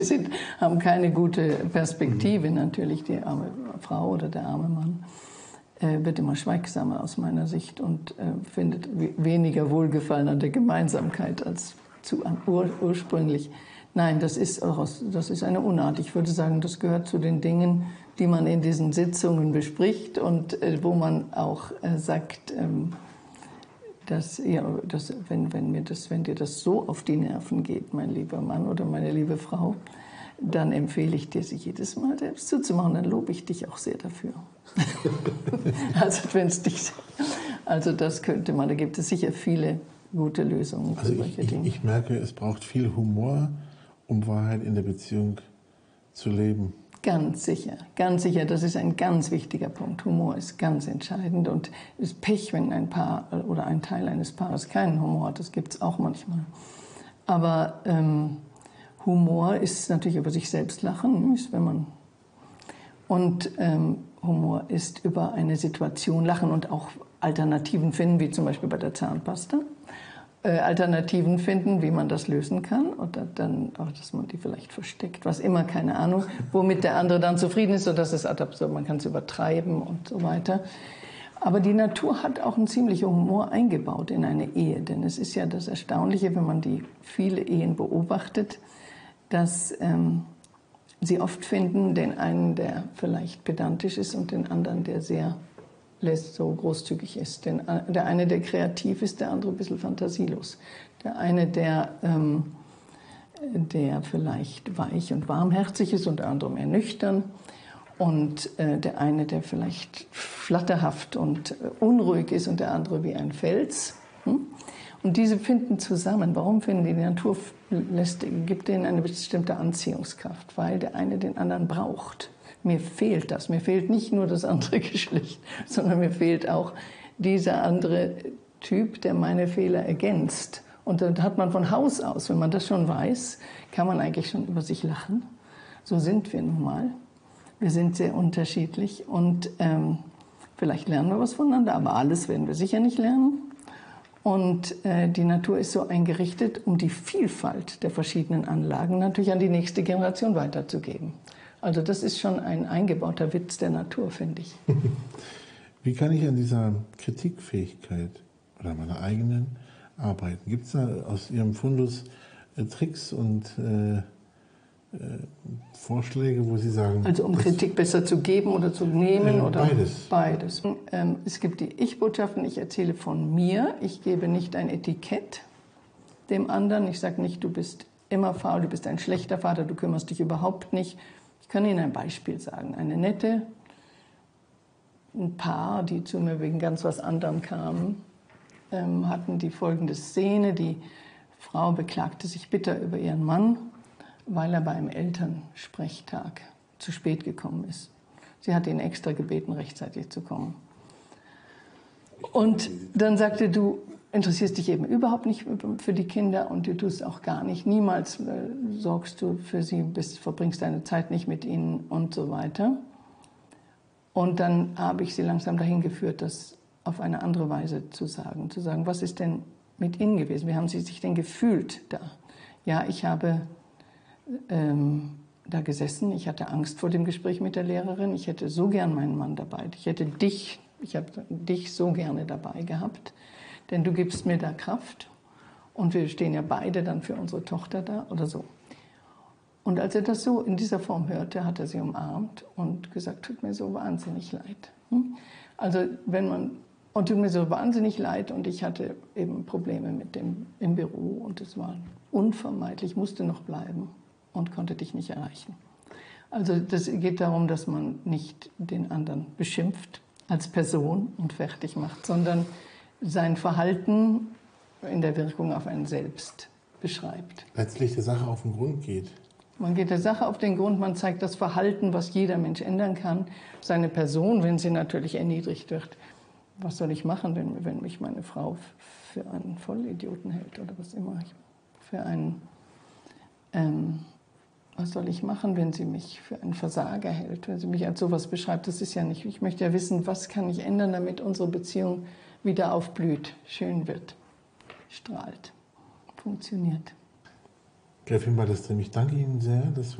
haben keine gute Perspektive natürlich. Die arme Frau oder der arme Mann wird immer schweigsamer aus meiner Sicht und findet weniger Wohlgefallen an der Gemeinsamkeit als ursprünglich. Nein, das ist eine Unart. Ich würde sagen, das gehört zu den Dingen, die man in diesen Sitzungen bespricht und wo man auch sagt, wenn dir das so auf die Nerven geht, mein lieber Mann oder meine liebe Frau, dann empfehle ich dir, sie jedes Mal selbst zuzumachen. Dann lobe ich dich auch sehr dafür. Also das könnte man, da gibt es sicher viele gute Lösungen für solche Dinge. Ich merke, es braucht viel Humor, um Wahrheit in der Beziehung zu leben. Ganz sicher, das ist ein ganz wichtiger Punkt. Humor ist ganz entscheidend und es ist Pech, wenn ein Paar oder ein Teil eines Paares keinen Humor hat. Das gibt es auch manchmal. Aber Humor ist natürlich über sich selbst lachen, und Humor ist über eine Situation lachen und auch Alternativen finden, wie zum Beispiel bei der Zahnpasta. Alternativen finden, wie man das lösen kann oder dann auch, dass man die vielleicht versteckt, was immer, keine Ahnung, womit der andere dann zufrieden ist, sodass es absurd, man kann es übertreiben und so weiter. Aber die Natur hat auch einen ziemlichen Humor eingebaut in eine Ehe, denn es ist ja das Erstaunliche, wenn man die viele Ehen beobachtet, dass sie oft finden, den einen, der vielleicht pedantisch ist und den anderen, der so großzügig ist. Der eine, der kreativ ist, der andere ein bisschen fantasielos. Der eine, der vielleicht weich und warmherzig ist und der andere mehr nüchtern. Und der eine, der vielleicht flatterhaft und unruhig ist und der andere wie ein Fels. Und diese finden zusammen. Warum finden die? Die Natur gibt denen eine bestimmte Anziehungskraft, weil der eine den anderen braucht. Mir fehlt das. Mir fehlt nicht nur das andere Geschlecht, sondern mir fehlt auch dieser andere Typ, der meine Fehler ergänzt. Und dann hat man von Haus aus, wenn man das schon weiß, kann man eigentlich schon über sich lachen. So sind wir nun mal. Wir sind sehr unterschiedlich und vielleicht lernen wir was voneinander, aber alles werden wir sicher nicht lernen. Und die Natur ist so eingerichtet, um die Vielfalt der verschiedenen Anlagen natürlich an die nächste Generation weiterzugeben. Also das ist schon ein eingebauter Witz der Natur, finde ich. Wie kann ich an dieser Kritikfähigkeit oder meiner eigenen arbeiten? Gibt es da aus Ihrem Fundus Tricks und Vorschläge, wo Sie sagen... Also um Kritik besser zu geben oder zu nehmen? Oder beides. Beides. Es gibt die Ich-Botschaften, ich erzähle von mir. Ich gebe nicht ein Etikett dem anderen. Ich sage nicht, du bist immer faul, du bist ein schlechter Vater, du kümmerst dich überhaupt nicht. Ich kann Ihnen ein Beispiel sagen. Ein Paar, die zu mir wegen ganz was anderem kamen, hatten die folgende Szene. Die Frau beklagte sich bitter über ihren Mann, weil er beim Elternsprechtag zu spät gekommen ist. Sie hatte ihn extra gebeten, rechtzeitig zu kommen. Und dann sagte, du interessierst dich eben überhaupt nicht für die Kinder und du tust auch gar nicht. Niemals sorgst du für sie, verbringst deine Zeit nicht mit ihnen und so weiter. Und dann habe ich sie langsam dahin geführt, das auf eine andere Weise zu sagen. Zu sagen, was ist denn mit ihnen gewesen? Wie haben sie sich denn gefühlt da? Ja, ich habe da gesessen, ich hatte Angst vor dem Gespräch mit der Lehrerin. Ich hätte so gern meinen Mann dabei. Ich habe dich so gerne dabei gehabt. Denn du gibst mir da Kraft und wir stehen ja beide dann für unsere Tochter da oder so. Und als er das so in dieser Form hörte, hat er sie umarmt und gesagt, tut mir so wahnsinnig leid. Also und tut mir so wahnsinnig leid und ich hatte eben Probleme mit dem im Büro und es war unvermeidlich, musste noch bleiben und konnte dich nicht erreichen. Also das geht darum, dass man nicht den anderen beschimpft als Person und fertig macht, sondern sein Verhalten in der Wirkung auf einen selbst beschreibt. Letztlich der Sache auf den Grund geht. Man geht der Sache auf den Grund, man zeigt das Verhalten, was jeder Mensch ändern kann. Seine Person, wenn sie natürlich erniedrigt wird. Was soll ich machen, wenn mich meine Frau für einen Vollidioten hält oder was immer? Was soll ich machen, wenn sie mich für einen Versager hält, wenn sie mich als sowas beschreibt? Das ist ja nicht, ich möchte ja wissen, was kann ich ändern, damit unsere Beziehung wieder aufblüht, schön wird, strahlt, funktioniert. Gräfin Ballestim, ich danke Ihnen sehr. Das